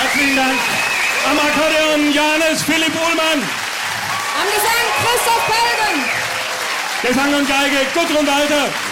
Herzlichen Dank. Am Akkordeon Johannes Philipp Uhlmann. Am Gesang Christoph Pelden. Gesang und Geige Gudrun Walter.